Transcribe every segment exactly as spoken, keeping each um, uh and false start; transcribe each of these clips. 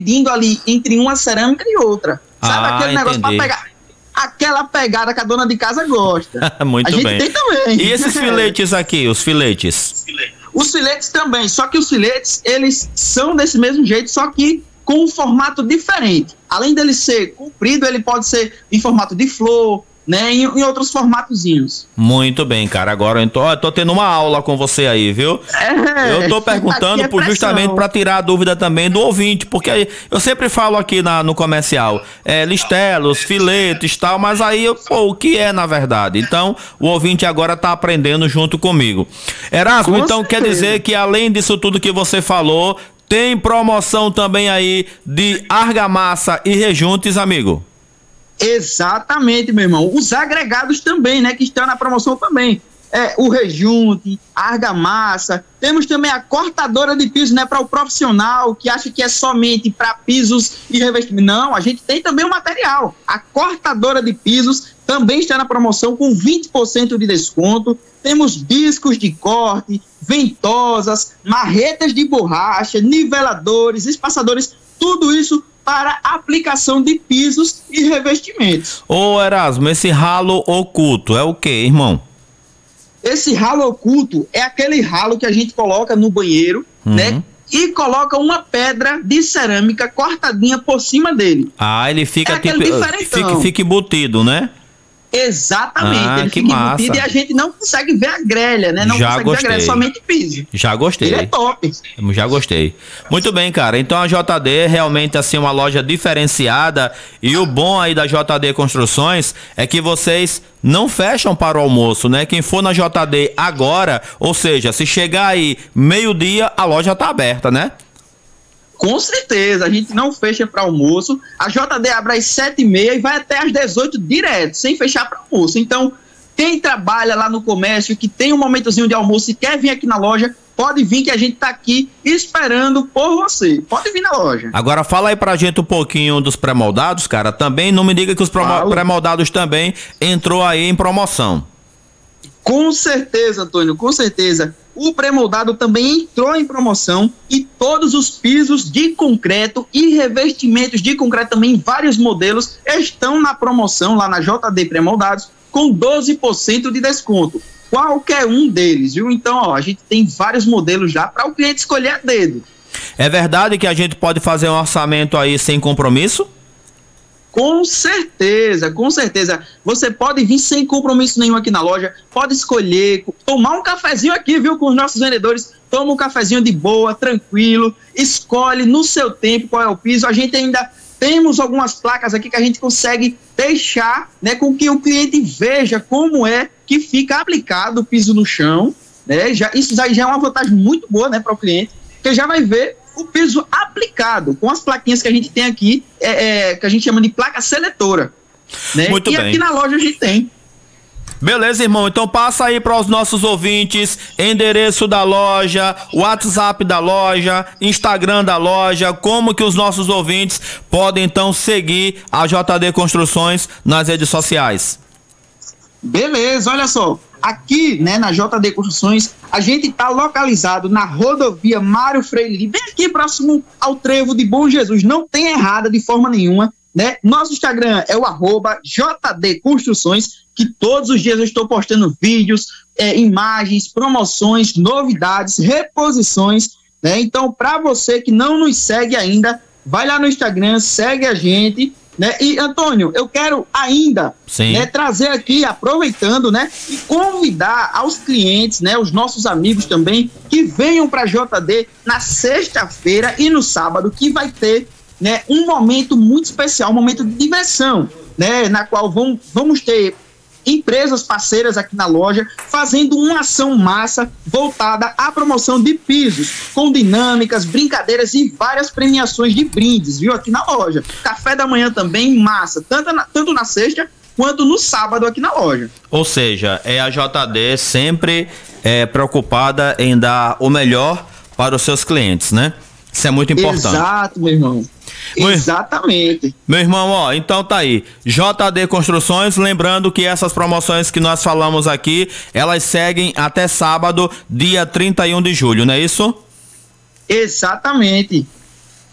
dividindo ali entre uma cerâmica e outra. Sabe Ah, aquele negócio entendi. para pegar? Aquela pegada que a dona de casa gosta. Muito a gente bem. tem também. E esses filetes aqui, os filetes? Os filetes também, só que os filetes, eles são desse mesmo jeito, só que com um formato diferente. Além dele ser comprido, ele pode ser em formato de flor, né, em, em outros formatozinhos. Muito bem, cara. Agora eu tô, eu tô tendo uma aula com você aí, viu? É, Eu tô perguntando aqui é por, justamente pressão. para tirar a dúvida também do ouvinte, porque aí eu sempre falo aqui na, no comercial, é, listelos, filetes e tal, mas aí, eu, pô, o que é na verdade? Então, o ouvinte agora tá aprendendo junto comigo. Erasmo, Com então quer certeza. dizer que além disso tudo que você falou, tem promoção também aí de argamassa e rejuntes, amigo? Exatamente, meu irmão. Os agregados também, né, que estão na promoção também. É, o rejunte, a argamassa. Temos também a cortadora de piso, né, para o profissional que acha que é somente para pisos e revestimento. Não, a gente tem também o material. A cortadora de pisos também está na promoção com vinte por cento de desconto. Temos discos de corte, ventosas, marretas de borracha, niveladores, espaçadores, tudo isso para aplicação de pisos e revestimentos. Ô Erasmo, esse ralo oculto é o que, irmão? Esse ralo oculto é aquele ralo que a gente coloca no banheiro, Uhum. né? E coloca uma pedra de cerâmica cortadinha por cima dele. Ah, ele fica É tipo, aquele diferentão. fica, fica embutido, né? Exatamente, Ah, ele que fica massa. embutido e a gente não consegue ver a grelha, né? Não Já consegue ver a grelha, gostei. somente piso. Já gostei. Ele é top. Já gostei. Muito bem, cara. Então a J D é realmente assim uma loja diferenciada e o bom aí da J D Construções é que vocês não fecham para o almoço, né? Quem for na J D agora, ou seja, se chegar aí meio-dia, a loja tá aberta, né? Com certeza, a gente não fecha para almoço. A J D abre às sete e meia e vai até às dezoito direto, sem fechar para almoço. Então, quem trabalha lá no comércio, que tem um momentozinho de almoço e quer vir aqui na loja, pode vir que a gente tá aqui esperando por você. Pode vir na loja. Agora fala aí pra gente um pouquinho dos pré-moldados, cara. Também não me diga que os promo- Falo. pré-moldados também entrou aí em promoção. Com certeza, Antônio, com certeza. O pré-moldado também entrou em promoção e todos os pisos de concreto e revestimentos de concreto também, vários modelos, estão na promoção lá na J D Pré-moldados com doze por cento de desconto. Qualquer um deles, viu? Então, ó, a gente tem vários modelos já para o cliente escolher a dedo. É verdade que a gente pode fazer um orçamento aí sem compromisso? Com certeza, com certeza. Você pode vir sem compromisso nenhum aqui na loja, pode escolher, tomar um cafezinho aqui, viu, com os nossos vendedores. Toma um cafezinho de boa, tranquilo, escolhe no seu tempo qual é o piso. A gente ainda temos algumas placas aqui que a gente consegue deixar, né, com que o cliente veja como é que fica aplicado o piso no chão, né? Já, isso aí já é uma vantagem muito boa, né, para o cliente, porque já vai ver o piso aplicado com as plaquinhas que a gente tem aqui, é, é, que a gente chama de placa seletora, né? Muito e bem. aqui na loja a gente tem. Beleza, irmão? Então passa aí para os nossos ouvintes, endereço da loja, WhatsApp da loja, Instagram da loja, como que os nossos ouvintes podem então seguir a J D Construções nas redes sociais. Beleza, olha só. Aqui, né, na J D Construções, a gente está localizado na rodovia Mário Freire, bem aqui próximo ao trevo de Bom Jesus. Não tem errada de forma nenhuma, né? Nosso Instagram é o arroba J D Construções, que todos os dias eu estou postando vídeos, é, imagens, promoções, novidades, reposições, né? Então, para você que não nos segue ainda, vai lá no Instagram, segue a gente, né? E, Antônio, eu quero ainda, Sim. né, trazer aqui, aproveitando, né, e convidar aos clientes, né, os nossos amigos também, que venham para a J D na sexta-feira e no sábado, que vai ter, né, um momento muito especial, um momento de diversão, né, na qual vamos, vamos ter empresas parceiras aqui na loja fazendo uma ação massa voltada à promoção de pisos, com dinâmicas, brincadeiras e várias premiações de brindes, viu, aqui na loja. Café da manhã também massa, tanto na, tanto na sexta quanto no sábado aqui na loja. Ou seja, é a J D sempre é, preocupada em dar o melhor para os seus clientes, né? Isso é muito importante. Exato, meu irmão. Meu- Exatamente. Meu irmão, ó, então tá aí, J D Construções, lembrando que essas promoções que nós falamos aqui, elas seguem até sábado, dia trinta e um de julho, não é isso? Exatamente.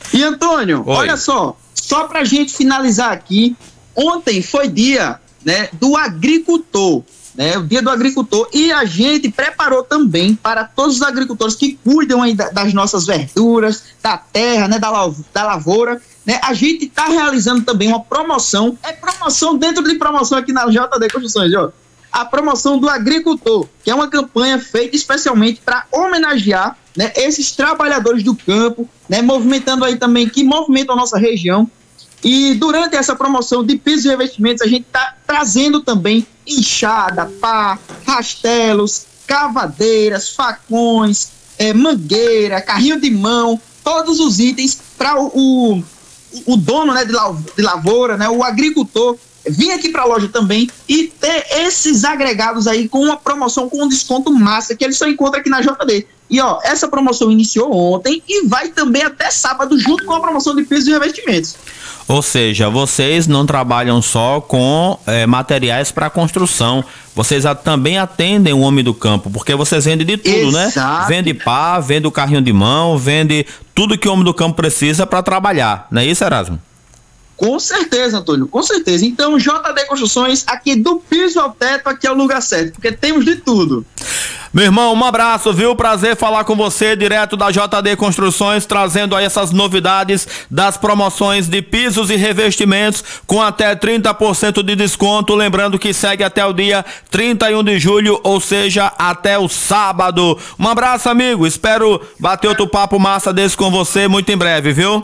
E Antônio, Oi. olha só, só pra gente finalizar aqui, ontem foi dia, né, do agricultor, né, o dia do agricultor, e a gente preparou também para todos os agricultores que cuidam aí das nossas verduras, da terra, né, da, da lavoura, né, a gente está realizando também uma promoção, é promoção dentro de promoção aqui na J D Construções, ó, a promoção do agricultor, que é uma campanha feita especialmente para homenagear, né, esses trabalhadores do campo, né, movimentando aí também, que movimentam a nossa região. E durante essa promoção de pisos e revestimentos, a gente está trazendo também enxada, pá, rastelos, cavadeiras, facões, é, mangueira, carrinho de mão, todos os itens para o, o, o dono, né, de, la, de lavoura, né, o agricultor, vir aqui para a loja também e ter esses agregados aí com uma promoção, com um desconto massa, que ele só encontra aqui na J D. E ó, essa promoção iniciou ontem e vai também até sábado, junto com a promoção de pisos e revestimentos. Ou seja, vocês não trabalham só com é, materiais para construção, vocês a, também atendem o homem do campo, porque vocês vendem de tudo, Exato. né? Vende pá, vende o carrinho de mão, vende tudo que o homem do campo precisa para trabalhar, não é isso, Erasmo? Com certeza, Antônio, com certeza. Então, J D Construções, aqui do piso ao teto, aqui é o lugar certo, porque temos de tudo. Meu irmão, um abraço, viu? Prazer falar com você, direto da J D Construções, trazendo aí essas novidades das promoções de pisos e revestimentos com até trinta por cento de desconto. Lembrando que segue até o dia trinta e um de julho, ou seja, até o sábado. Um abraço, amigo. Espero bater outro papo massa desse com você muito em breve, viu?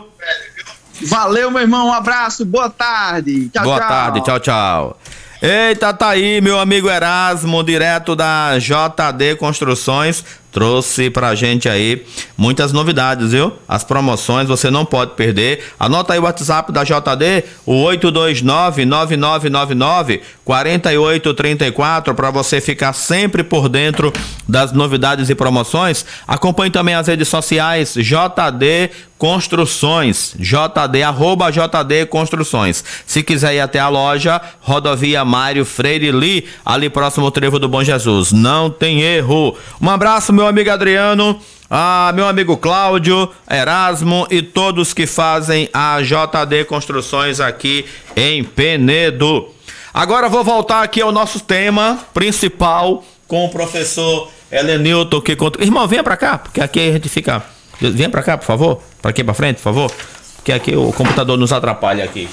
Valeu, meu irmão, um abraço, boa tarde, tchau, boa tchau. Boa tarde, tchau, tchau. Eita, tá aí, meu amigo Erasmo, direto da J D Construções, trouxe pra gente aí muitas novidades, viu? As promoções você não pode perder. Anota aí o WhatsApp da J D, o oito dois nove, nove nove nove nove, quatro oito três quatro, para você ficar sempre por dentro das novidades e promoções. Acompanhe também as redes sociais J D Construções, J D, arroba J D Construções. Se quiser ir até a loja, rodovia Mário Freire Li, ali próximo ao Trevo do Bom Jesus. Não tem erro. Um abraço, meu amigo Adriano, ah, meu amigo Cláudio, Erasmo e todos que fazem a J D Construções aqui em Penedo. Agora vou voltar aqui ao nosso tema principal com o professor Helenilton, que conta... Irmão, venha pra cá, porque aqui a gente fica... Venha pra cá, por favor. Pra aqui pra frente, por favor. Porque aqui o computador nos atrapalha aqui.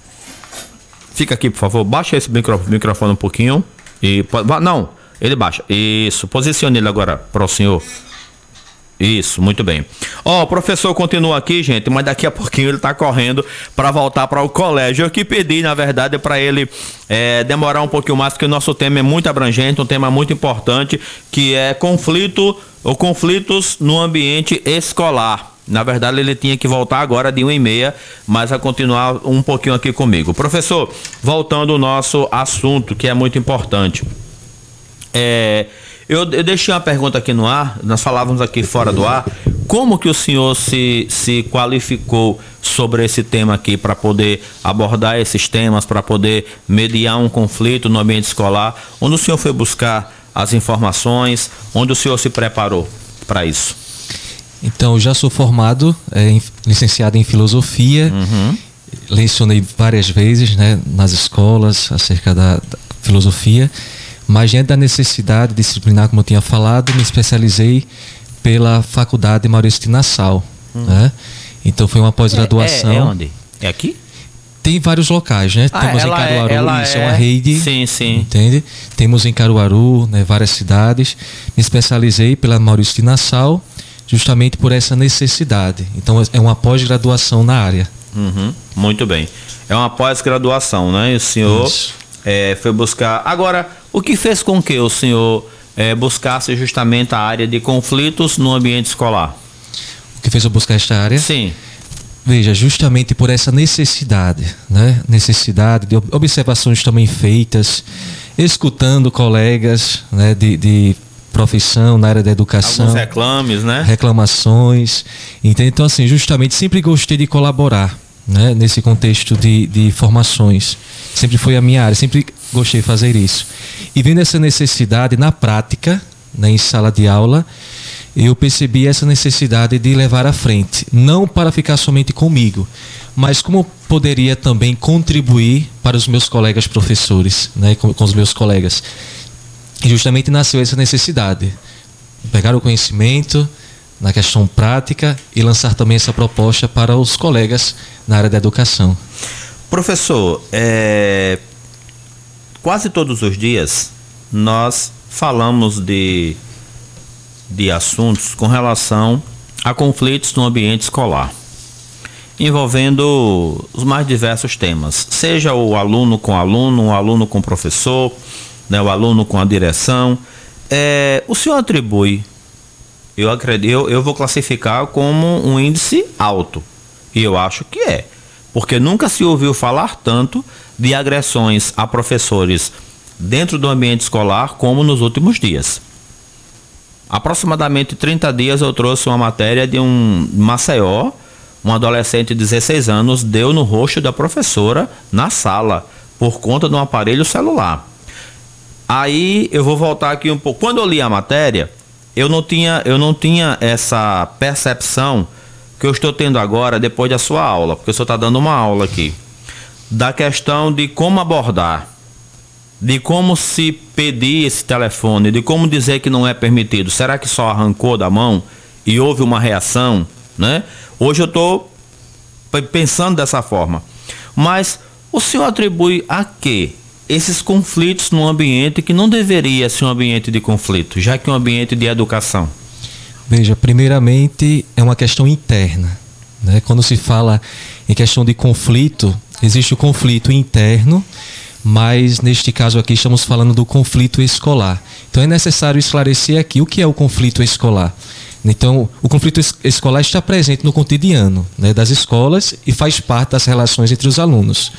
Fica aqui, por favor. Baixa esse micro, microfone um pouquinho. E não, ele baixa. Isso, posicione ele agora para o senhor. Isso, muito bem. Ó, oh, o professor continua aqui, gente, mas daqui a pouquinho ele tá correndo para voltar para o colégio. Eu que pedi, na verdade, para ele é, demorar um pouquinho mais, porque o nosso tema é muito abrangente, um tema muito importante, que é conflito ou conflitos no ambiente escolar. Na verdade, ele tinha que voltar agora de uma e meia, mas vai continuar um pouquinho aqui comigo. Professor, voltando ao nosso assunto, que é muito importante. É... Eu, eu deixei uma pergunta aqui no ar, nós falávamos aqui fora do ar, como que o senhor se, se qualificou sobre esse tema aqui para poder abordar esses temas, para poder mediar um conflito no ambiente escolar? Onde o senhor foi buscar as informações, onde o senhor se preparou para isso? Então, eu já sou formado, é, em, licenciado em filosofia, uhum. Lecionei várias vezes, né, nas escolas acerca da, da filosofia. Mas diante da necessidade disciplinar, como eu tinha falado, me especializei pela Faculdade Maurício de Nassau. Hum. Né? Então foi uma pós-graduação. É, é, é onde? É aqui? Tem vários locais, né? Ah, Temos em Caruaru, é, isso é... é uma rede. Sim, sim. Entende? Temos em Caruaru, né, várias cidades. Me especializei pela Maurício de Nassau, justamente por essa necessidade. Então é uma pós-graduação na área. Uhum. Muito bem. É uma pós-graduação, né? E o senhor é, foi buscar... Agora... O que fez com que o senhor é, buscasse justamente a área de conflitos no ambiente escolar? O que fez eu buscar esta área? Sim. Veja, justamente por essa necessidade, né? Necessidade de observações também feitas, escutando colegas, né, de, de profissão na área da educação. Alguns reclames, né? Reclamações. Então, assim, justamente sempre gostei de colaborar, né, nesse contexto de, de formações. Sempre foi a minha área, sempre gostei de fazer isso. E vendo essa necessidade na prática, né, em sala de aula, eu percebi essa necessidade de levar à frente, não para ficar somente comigo, mas como poderia também contribuir para os meus colegas professores, né, com, com os meus colegas. E justamente nasceu essa necessidade, pegar o conhecimento na questão prática e lançar também essa proposta para os colegas na área da educação. Professor, é... quase todos os dias nós falamos de, de assuntos com relação a conflitos no ambiente escolar, envolvendo os mais diversos temas, seja o aluno com aluno, o aluno com professor, né, o aluno com a direção. É, o senhor atribui, eu acredito, eu, eu vou classificar como um índice alto, e eu acho que é, porque nunca se ouviu falar tanto de agressões a professores dentro do ambiente escolar como nos últimos dias. Aproximadamente trinta dias eu trouxe uma matéria de um Maceió, um adolescente de dezesseis anos deu no rosto da professora na sala por conta de um aparelho celular. Aí eu vou voltar aqui um pouco. Quando eu li a matéria, eu não tinha, eu não tinha essa percepção que eu estou tendo agora depois da sua aula, porque o senhor está dando uma aula aqui, da questão de como abordar, de como se pedir esse telefone, de como dizer que não é permitido. Será que só arrancou da mão e houve uma reação, né? Hoje eu estou pensando dessa forma. Mas o senhor atribui a quê esses conflitos num ambiente que não deveria ser um ambiente de conflito, já que é um ambiente de educação? Veja, primeiramente é uma questão interna, né? Quando se fala em questão de conflito, existe o conflito interno, mas neste caso aqui estamos falando do conflito escolar. Então é necessário esclarecer aqui o que é o conflito escolar. Então, o conflito escolar está presente no cotidiano, né, das escolas e faz parte das relações entre os alunos.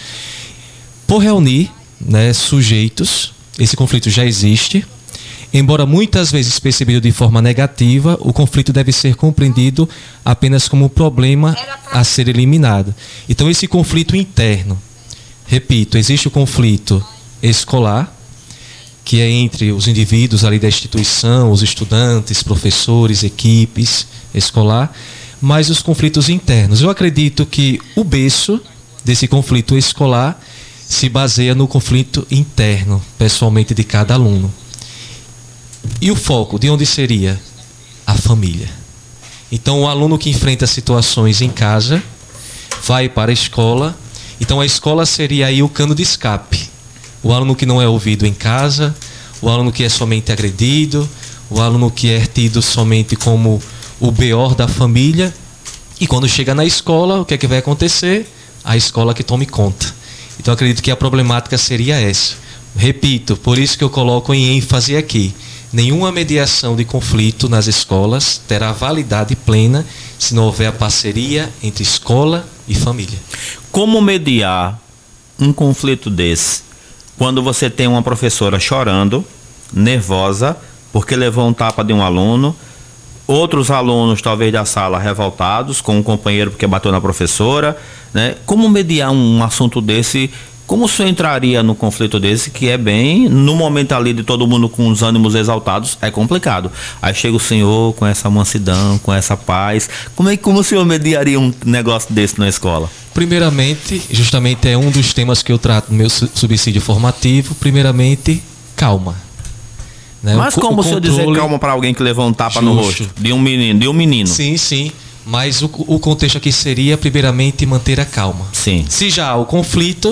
Por reunir, né, sujeitos, esse conflito já existe. Embora muitas vezes percebido de forma negativa, o conflito deve ser compreendido apenas como um problema a ser eliminado. Então, esse conflito interno, repito, existe o conflito escolar, que é entre os indivíduos ali da instituição, os estudantes, professores, equipes escolar, mas os conflitos internos. Eu acredito que o berço desse conflito escolar se baseia no conflito interno, pessoalmente, de cada aluno. E o foco, de onde seria? A família. Então, o aluno que enfrenta situações em casa, vai para a escola. Então, a escola seria aí o cano de escape. O aluno que não é ouvido em casa, o aluno que é somente agredido, o aluno que é tido somente como o B O da família. E quando chega na escola, o que é que vai acontecer? A escola que tome conta. Então, acredito que a problemática seria essa. Repito, por isso que eu coloco em ênfase aqui. Nenhuma mediação de conflito nas escolas terá validade plena se não houver a parceria entre escola e família. Como mediar um conflito desse? Quando você tem uma professora chorando, nervosa, porque levou um tapa de um aluno, outros alunos talvez da sala revoltados com um companheiro porque bateu na professora, né? Como mediar um assunto desse? Como o senhor entraria no conflito desse, que é bem, no momento ali de todo mundo com os ânimos exaltados, é complicado. Aí chega o senhor com essa mansidão, com essa paz. Como é como o senhor mediaria um negócio desse na escola? Primeiramente, justamente é um dos temas que eu trato no meu subsídio formativo. Primeiramente, calma. Né? Mas o, como o, o senhor controle... dizer calma para alguém que levou um tapa Justo. no rosto de um menino, de um menino? Sim, sim. Mas o, o contexto aqui seria, primeiramente, manter a calma. Sim. Se já há o conflito,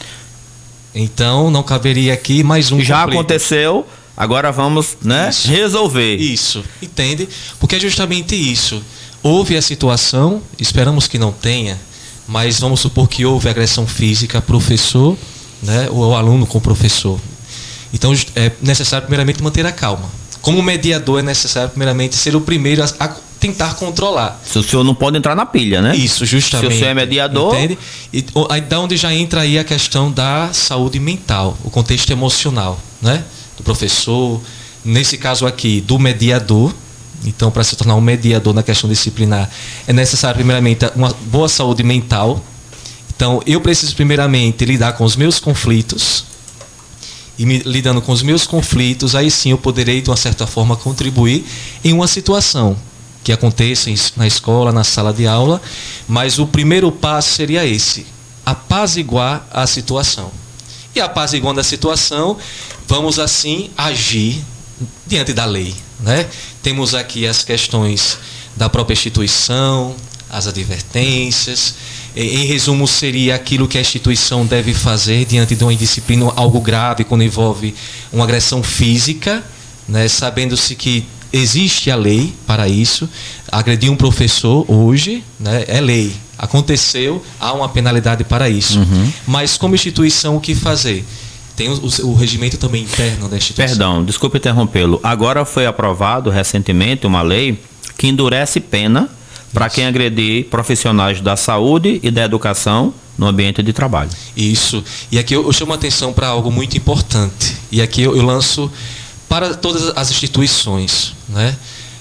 então não caberia aqui mais um Já conflito. aconteceu, agora vamos, né, Isso. resolver. Isso, entende? Porque é justamente isso. Houve a situação, esperamos que não tenha, mas vamos supor que houve agressão física, professor, né, ou aluno com professor. Então é necessário primeiramente manter a calma. Como mediador é necessário primeiramente ser o primeiro a, a tentar controlar. Se o senhor não pode entrar na pilha, né? Isso, justamente. Se o senhor é mediador... Entende? E aí da onde já entra aí a questão da saúde mental, o contexto emocional, né? Do professor, nesse caso aqui, do mediador. Então, para se tornar um mediador na questão disciplinar, é necessário primeiramente uma boa saúde mental. Então, eu preciso primeiramente lidar com os meus conflitos e me, lidando com os meus conflitos, aí sim eu poderei, de uma certa forma, contribuir em uma situação que aconteça na escola, na sala de aula, mas o primeiro passo seria esse, apaziguar a situação. E apaziguando a situação, vamos assim agir diante da lei, né? Temos aqui as questões da própria instituição, as advertências. Em resumo, seria aquilo que a instituição deve fazer diante de uma indisciplina, algo grave, quando envolve uma agressão física, né? Sabendo-se que existe a lei para isso. Agredir um professor hoje, né, é lei. Aconteceu, há uma penalidade para isso. Uhum. Mas como instituição, o que fazer? Tem o, o, o regimento também interno da instituição. Perdão, desculpe interrompê-lo. Agora foi aprovado recentemente uma lei que endurece pena para quem agredir profissionais da saúde e da educação no ambiente de trabalho. Isso. E aqui eu, eu chamo a atenção para algo muito importante. E aqui eu, eu lanço para todas as instituições, né?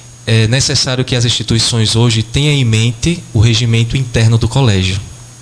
É necessário que as instituições hoje tenham em mente o regimento interno do colégio.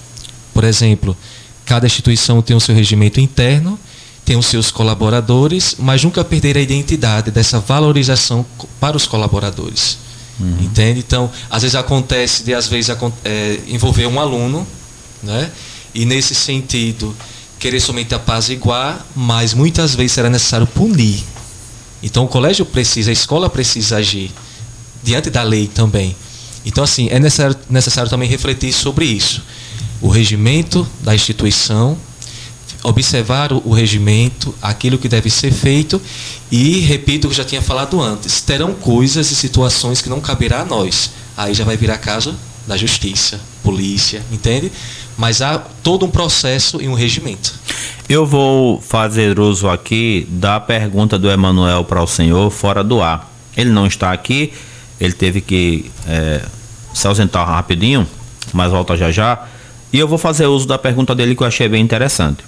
Por exemplo, cada instituição tem o seu regimento interno, tem os seus colaboradores, mas nunca perder a identidade dessa valorização para os colaboradores. Uhum. Entende? Então, às vezes acontece de às vezes é, envolver um aluno, né? E nesse sentido querer somente apaziguar, mas muitas vezes será necessário punir. Então o colégio precisa, a escola precisa agir diante da lei também. Então assim, é necessário, necessário também refletir sobre isso. O regimento da instituição, observar o, o regimento, aquilo que deve ser feito e, repito o que eu já tinha falado antes, terão coisas e situações que não caberá a nós. Aí já vai virar caso da justiça, polícia, entende? Mas há todo um processo e um regimento. Eu vou fazer uso aqui da pergunta do Emanuel para o senhor fora do ar. Ele não está aqui, ele teve que é, se ausentar rapidinho, mas volta já já. E eu vou fazer uso da pergunta dele que eu achei bem interessante.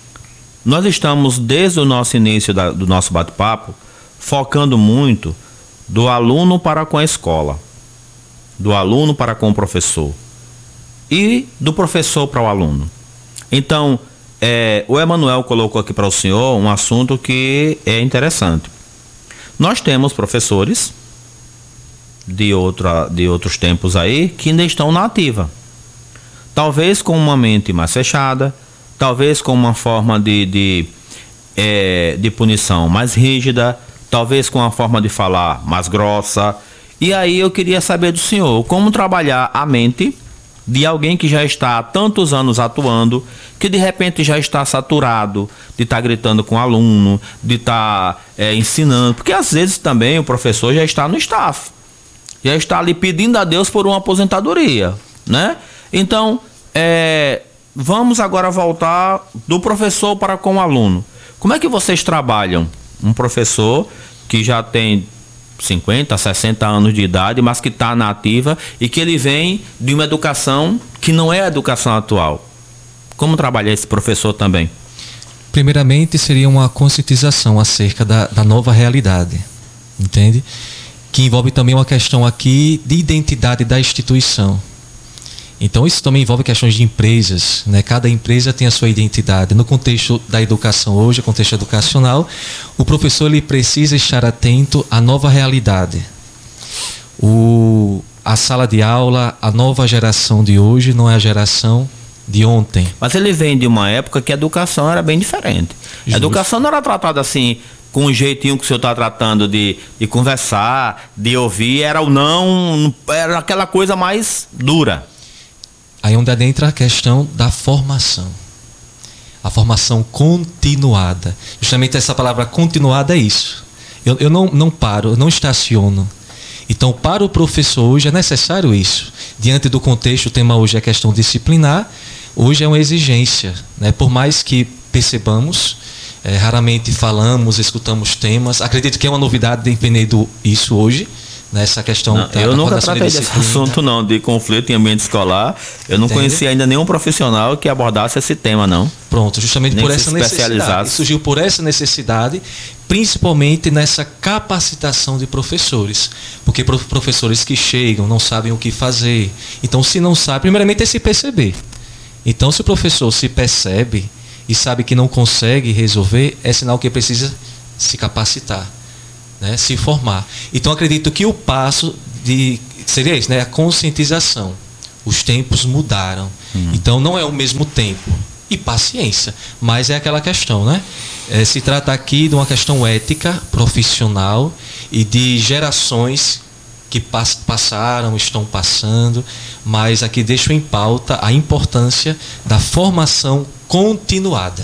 Nós estamos, desde o nosso início da, do nosso bate-papo, focando muito do aluno para com a escola, do aluno para com o professor e do professor para o aluno. Então, é, o Emanuel colocou aqui para o senhor um assunto que é interessante. Nós temos professores de, outra, de outros tempos aí que ainda estão na ativa. Talvez com uma mente mais fechada, talvez com uma forma de, de, é, de punição mais rígida, talvez com uma forma de falar mais grossa. E aí eu queria saber do senhor, como trabalhar a mente de alguém que já está há tantos anos atuando, que de repente já está saturado de estar gritando com o aluno, de estar é, ensinando, porque às vezes também o professor já está no staff, já está ali pedindo a Deus por uma aposentadoria, né? Então, é, vamos agora voltar do professor para com o aluno. Como é que vocês trabalham um professor que já tem cinquenta, sessenta anos de idade, mas que está na ativa e que ele vem de uma educação que não é a educação atual? Como trabalhar esse professor também? Primeiramente, seria uma conscientização acerca da, da nova realidade, entende? Que envolve também uma questão aqui de identidade da instituição. Então isso também envolve questões de empresas, né? Cada empresa tem a sua identidade. No contexto da educação hoje, contexto educacional, o professor ele precisa estar atento à nova realidade. O, a sala de aula, a nova geração de hoje não é a geração de ontem. Mas ele vem de uma época que a educação era bem diferente. Justo. A educação não era tratada assim, com o jeitinho que o senhor está tratando de, de conversar, de ouvir, era o não, era aquela coisa mais dura. Aí onde adentra a questão da formação. A formação continuada. Justamente essa palavra continuada é isso. Eu, eu não, não paro, eu não estaciono. Então, para o professor hoje é necessário isso. Diante do contexto, o tema hoje é a questão disciplinar. Hoje é uma exigência, né? Por mais que percebamos, é, raramente falamos, escutamos temas. Acredito que é uma novidade dependendo isso hoje. Nessa questão não, da, eu da nunca tratei desse assunto não, de conflito em ambiente escolar. Eu não Entende? conheci ainda nenhum profissional que abordasse esse tema, não. Pronto, justamente Nem por essa necessidade. Surgiu por essa necessidade, principalmente nessa capacitação de professores. Porque professores que chegam não sabem o que fazer. Então, se não sabe, primeiramente é se perceber. Então, se o professor se percebe e sabe que não consegue resolver, é sinal que precisa se capacitar, né? Se formar. Então acredito que o passo de seria isso, né? A conscientização. Os tempos mudaram. Uhum. Então não é o mesmo tempo. E paciência. Mas é aquela questão, né? É, se trata aqui de uma questão ética, profissional e de gerações que pass- passaram, estão passando, mas aqui deixo em pauta a importância da formação continuada.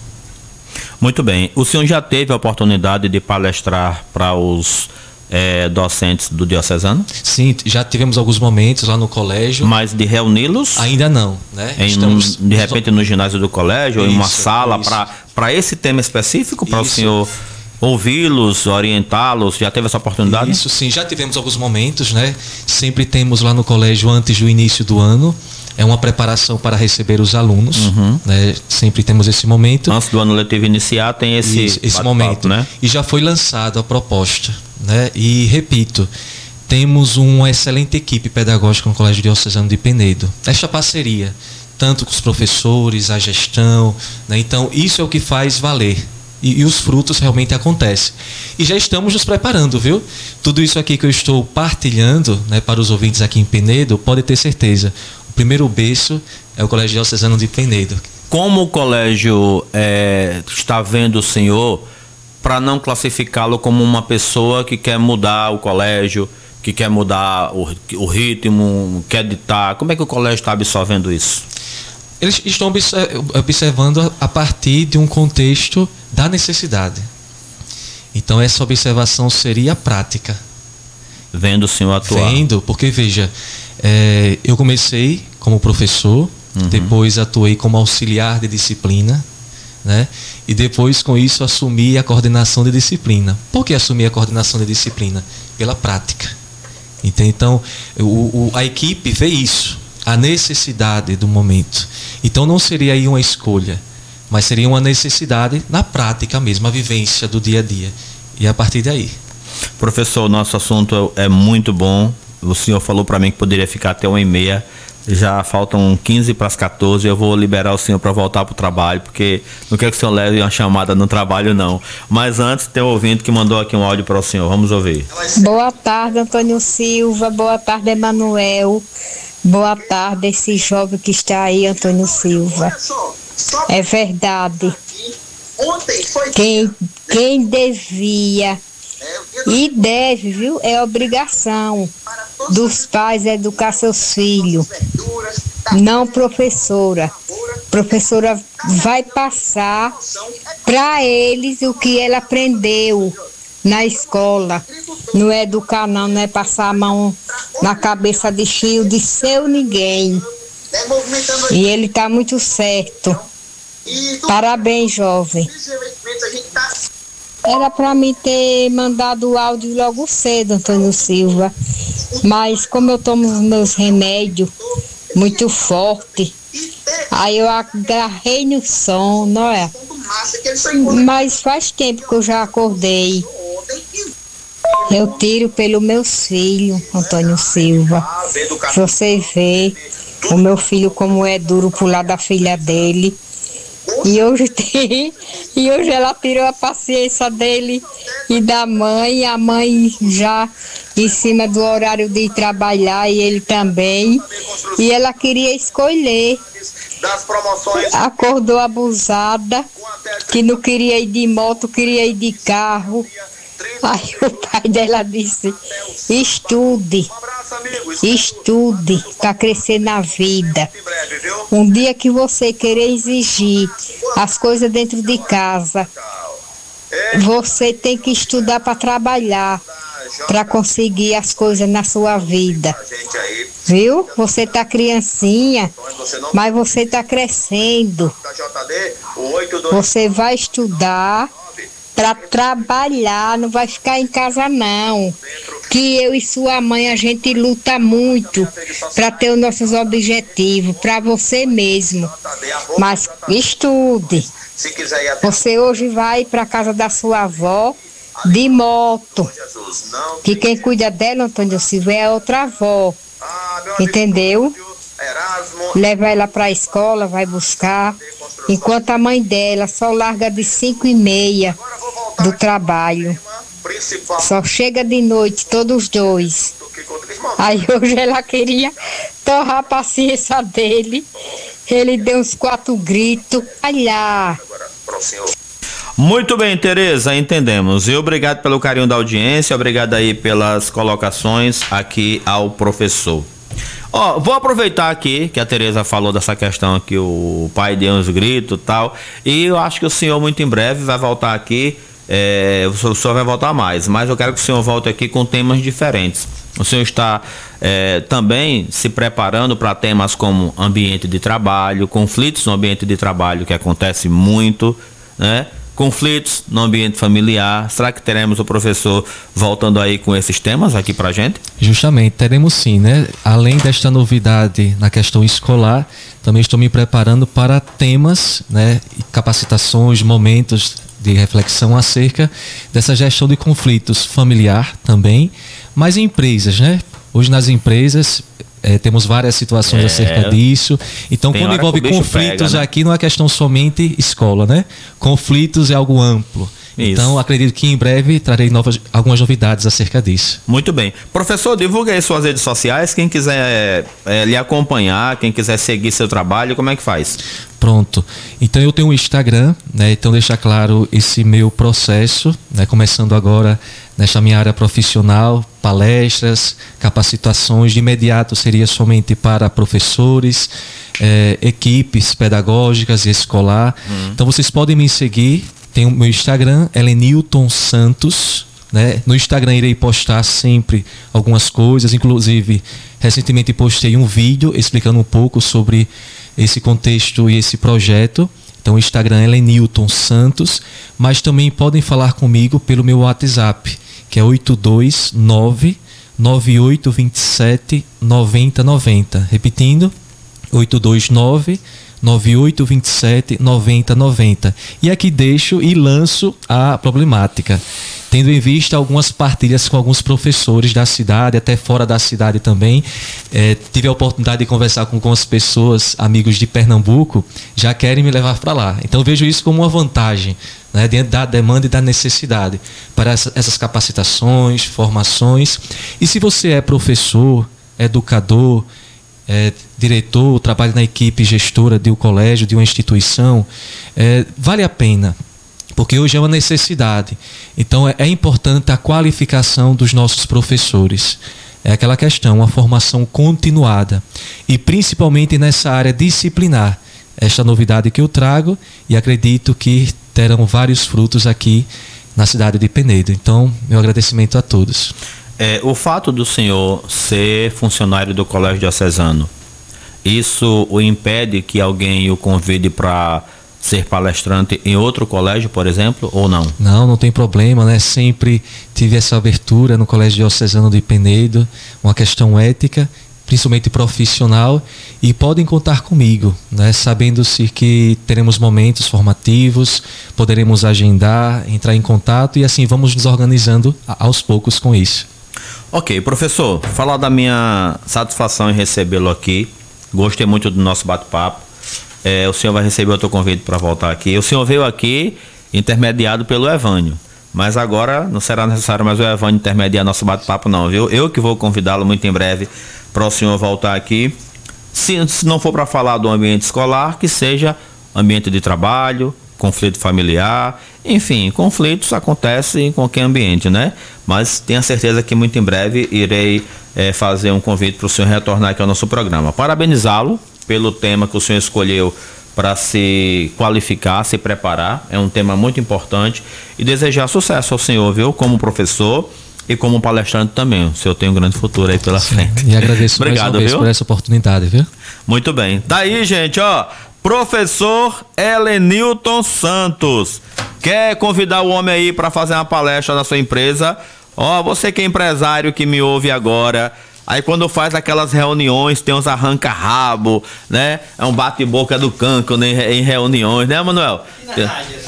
Muito bem. O senhor já teve a oportunidade de palestrar para os é, docentes do diocesano? Sim, já tivemos alguns momentos lá no colégio. Mas de reuni-los? Ainda não, né? Em, Estamos, de repente no ginásio do colégio, isso, ou em uma sala para esse tema específico, para o senhor ouvi-los, orientá-los? Já teve essa oportunidade? Isso sim, já tivemos alguns momentos, né? Sempre temos lá no colégio antes do início do ano. É uma preparação para receber os alunos, uhum. né? Sempre temos esse momento. Antes do ano letivo iniciar, tem esse, esse, esse momento, né? E já foi lançada a proposta, né? E repito, temos uma excelente equipe pedagógica no Colégio Diocesano de Penedo. Esta parceria, tanto com os professores, a gestão, né? Então isso é o que faz valer. E, e os frutos realmente acontecem. E já estamos nos preparando, viu? Tudo isso aqui que eu estou partilhando, né, para os ouvintes aqui em Penedo, pode ter certeza. O primeiro berço é o Colégio Diocesano de Penedo. Como o colégio é, está vendo o senhor para não classificá-lo como uma pessoa que quer mudar o colégio, que quer mudar o, o ritmo, quer ditar? Como é que o colégio está absorvendo isso? Eles estão observando a partir de um contexto da necessidade. Então essa observação seria prática. Vendo o senhor atuar. Vendo, porque veja, é, eu comecei como professor, uhum. depois atuei como auxiliar de disciplina, né? E depois com isso assumi a coordenação de disciplina. Por que assumi a coordenação de disciplina? Pela prática. Então o, o, a equipe vê isso, a necessidade do momento. Então não seria aí uma escolha, mas seria uma necessidade na prática mesmo, a vivência do dia a dia. E a partir daí. Professor, nosso assunto é muito bom. O senhor falou para mim que poderia ficar até uma e meia. Já faltam quinze para as quatorze. Eu vou liberar o senhor para voltar para o trabalho, porque não quero que o senhor leve uma chamada no trabalho, não. Mas antes, tem um ouvinte que mandou aqui um áudio para o senhor. Vamos ouvir. Boa tarde, Antônio Silva. Boa tarde, Emanuel. Boa tarde, esse jovem que está aí, Antônio Silva. É verdade. Quem, quem devia e deve, viu? É obrigação dos pais educar seus filhos. Não professora. Professora vai passar para eles o que ela aprendeu na escola. Não é educar não, não é passar a mão na cabeça de filho de seu ninguém. E ele está muito certo. Parabéns, jovem. Era para mim ter mandado o áudio logo cedo, Antônio Silva. Mas como eu tomo os meus remédios muito forte, aí eu agarrei no som, não é? Mas faz tempo que eu já acordei. Eu tiro pelos meus filhos, Antônio Silva. Se você vê o meu filho como é duro pro lado da filha dele. E hoje tem, e hoje ela tirou a paciência dele e da mãe, a mãe já em cima do horário de ir trabalhar e ele também. E ela queria escolher. Acordou abusada, que não queria ir de moto, queria ir de carro. Aí o pai dela disse, estude, estude para crescer na vida. Um dia que você querer exigir as coisas dentro de casa, você tem que estudar para trabalhar, para conseguir as coisas na sua vida. Viu? Você tá criancinha, mas você tá crescendo. Você vai estudar para trabalhar, não vai ficar em casa não. Que eu e sua mãe, a gente luta muito para ter os nossos objetivos, para você mesmo. Mas estude. Você hoje vai para casa da sua avó de moto. Que quem cuida dela, Antônio Silva, é a outra avó. Entendeu? Leva ela para a escola, vai buscar. enquanto a mãe dela só larga de cinco e meia do trabalho. Só chega de noite, todos os dois. Aí hoje ela queria torrar a paciência dele. Ele deu uns quatro gritos. Olha. Muito bem, Tereza, entendemos. E obrigado pelo carinho da audiência, obrigado aí pelas colocações aqui ao professor. Ó, vou aproveitar aqui que a Tereza falou dessa questão que o pai deu uns gritos e tal, e eu acho que o senhor muito em breve vai voltar aqui, é, o senhor vai voltar mais, mas eu quero que o senhor volte aqui com temas diferentes. O senhor está é, também se preparando para temas como ambiente de trabalho, conflitos no ambiente de trabalho, que acontece muito, né? Conflitos no ambiente familiar. Será que teremos o professor voltando aí com esses temas aqui pra gente? Justamente, teremos sim, né? Além desta novidade na questão escolar, também estou me preparando para temas, né? Capacitações, momentos de reflexão acerca dessa gestão de conflitos familiar também, mas em empresas, né? Hoje nas empresas é, temos várias situações é, acerca disso. Então, quando envolve conflitos pega, né? Aqui não é questão somente escola, né? Conflitos é algo amplo. Isso. Então, acredito que em breve trarei novas, algumas novidades acerca disso. Muito bem. Professor, divulgue aí suas redes sociais. Quem quiser é, lhe acompanhar, quem quiser seguir seu trabalho, como é que faz? Pronto. Então, eu tenho um Instagram, né? Então, deixar claro esse meu processo, né? Começando agora nesta minha área profissional, palestras, capacitações. De imediato seria somente para professores, é, equipes pedagógicas e escolar. Hum. Então, vocês podem me seguir. Tem o meu Instagram, Elenilton Santos, né? No Instagram irei postar sempre algumas coisas, inclusive recentemente postei um vídeo explicando um pouco sobre esse contexto e esse projeto. Então o Instagram é Elenilton Santos, mas também podem falar comigo pelo meu WhatsApp, que é oito dois nove, nove oito dois sete, nove zero nove zero. Repetindo, oito dois nove, nove oito dois sete, nove zero nove zero. E aqui deixo e lanço a problemática, tendo em vista algumas partilhas com alguns professores da cidade, até fora da cidade também. É, tive a oportunidade de conversar com algumas pessoas, amigos de Pernambuco, já querem me levar para lá. Então vejo isso como uma vantagem, né, dentro da demanda e da necessidade para essa, essas capacitações, formações. E se você é professor, educador, É, diretor, trabalha na equipe gestora de um colégio, de uma instituição, é, vale a pena, porque hoje é uma necessidade. Então é, é importante a qualificação dos nossos professores. É aquela questão, uma formação continuada, e principalmente nessa área disciplinar. Esta novidade que eu trago, e acredito que terão vários frutos aqui na cidade de Penedo. Então, meu agradecimento a todos. É, o fato do senhor ser funcionário do Colégio Diocesano, isso o impede que alguém o convide para ser palestrante em outro colégio, por exemplo, ou não? Não, não tem problema, né? Sempre tive essa abertura no Colégio Diocesano de Penedo, uma questão ética, principalmente profissional, e podem contar comigo, né? Sabendo-se que teremos momentos formativos, poderemos agendar, entrar em contato, e assim vamos nos organizando aos poucos com isso. Ok, professor, falar da minha satisfação em recebê-lo aqui. Gostei muito do nosso bate-papo. É, o senhor vai receber outro convite para voltar aqui. O senhor veio aqui intermediado pelo Evânio, mas agora não será necessário mais o Evânio intermediar nosso bate-papo não, viu? Eu que vou convidá-lo muito em breve para o senhor voltar aqui. Se, se não for para falar do ambiente escolar, que seja ambiente de trabalho, conflito familiar, enfim, conflitos acontecem em qualquer ambiente, né? Mas tenha certeza que muito em breve irei é, fazer um convite para o senhor retornar aqui ao nosso programa. Parabenizá-lo pelo tema que o senhor escolheu para se qualificar, se preparar, é um tema muito importante, e desejar sucesso ao senhor, viu? Como professor e como palestrante também. O senhor tem um grande futuro aí pela Sim, frente. E agradeço Obrigado, mais uma vez viu? por essa oportunidade, viu? Muito bem. Daí, gente, ó, professor Elenilton Santos. Quer convidar o homem aí para fazer uma palestra na sua empresa? Ó, você que é empresário que me ouve agora, aí quando faz aquelas reuniões, tem uns arranca-rabo, né? É um bate-boca do canco, né? Em reuniões, né, Manuel? Tem,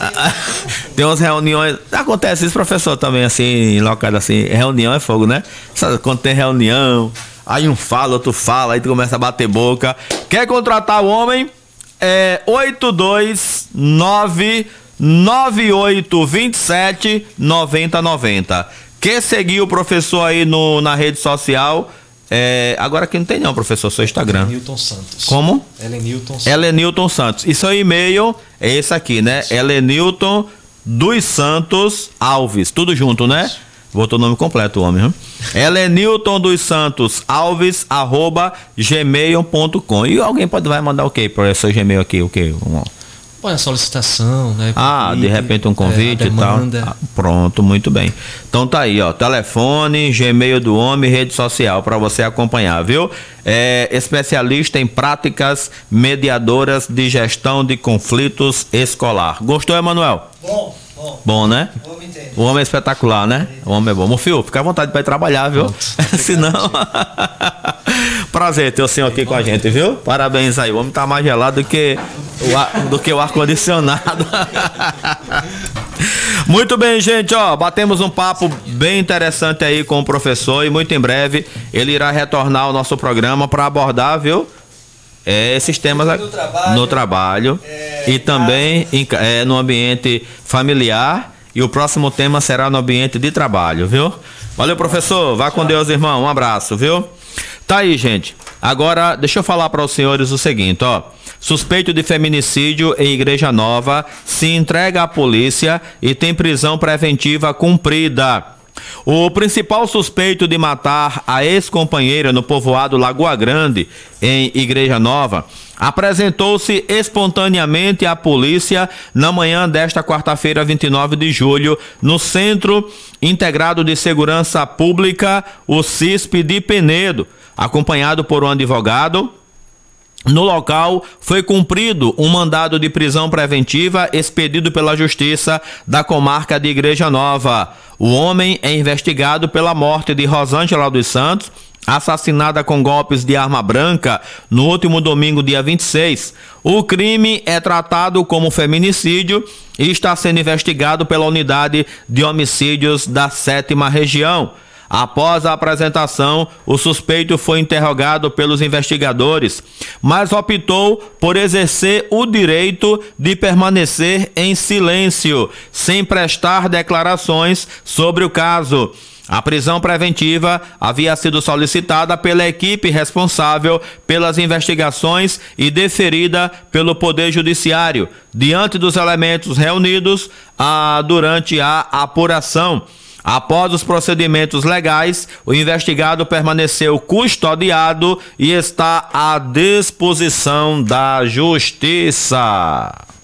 tem umas reuniões, acontece isso, professor, também, assim, em locais assim, reunião é fogo, né? Quando tem reunião, aí um fala, outro fala, aí tu começa a bater boca. Quer contratar o homem? é oito dois nove nove oito dois sete nove zero nove zero. Quer seguir o professor aí no, na rede social? É, agora aqui não tem não, professor, seu Instagram. Elenilton Santos. Como? Elenilton Santos. Elenilton Santos. E seu e-mail é esse aqui, né? Elenilton dos Santos Alves. Tudo junto, né? Botou o nome completo, o homem. Hein? Elenilton dos Santos Alves, arroba gmail ponto com. E alguém pode vai mandar o quê para esse Gmail aqui? O quê? Um... Põe a solicitação, né? Ah, convite, de repente um convite é, e tal. Ah, pronto, muito bem. Então tá aí, ó. Telefone, Gmail do homem, rede social para você acompanhar, viu? É especialista em práticas mediadoras de gestão de conflitos escolar. Gostou, Emanuel? Bom, bom. Bom, né? O homem é espetacular, né? O homem é bom. Meu filho, fica à vontade para ir trabalhar, viu? Senão. Prazer ter o senhor aqui com a gente, viu? Parabéns aí. O homem tá mais gelado do que o ar, do que o ar-condicionado. Muito bem, gente, ó, batemos um papo bem interessante aí com o professor e muito em breve ele irá retornar ao nosso programa para abordar, viu? É, esses temas no trabalho, no trabalho é, e também em, é, no ambiente familiar, e o próximo tema será no ambiente de trabalho, viu? Valeu, professor. Vá com Deus, irmão. Um abraço, viu? Tá aí, gente. Agora, deixa eu falar para os senhores o seguinte, ó. Suspeito de feminicídio em Igreja Nova se entrega à polícia e tem prisão preventiva cumprida. O principal suspeito de matar a ex-companheira no povoado Lagoa Grande, em Igreja Nova, apresentou-se espontaneamente à polícia na manhã desta quarta-feira, vinte e nove de julho, no Centro Integrado de Segurança Pública, o CISP de Penedo, acompanhado por um advogado. No local, foi cumprido um mandado de prisão preventiva expedido pela Justiça da Comarca de Igreja Nova. O homem é investigado pela morte de Rosângela dos Santos, assassinada com golpes de arma branca no último domingo, dia vinte e seis. O crime é tratado como feminicídio e está sendo investigado pela Unidade de Homicídios da sétima Região. Após a apresentação, o suspeito foi interrogado pelos investigadores, mas optou por exercer o direito de permanecer em silêncio, sem prestar declarações sobre o caso. A prisão preventiva havia sido solicitada pela equipe responsável pelas investigações e deferida pelo Poder Judiciário, diante dos elementos reunidos ah, durante a apuração. Após os procedimentos legais, o investigado permaneceu custodiado e está à disposição da Justiça.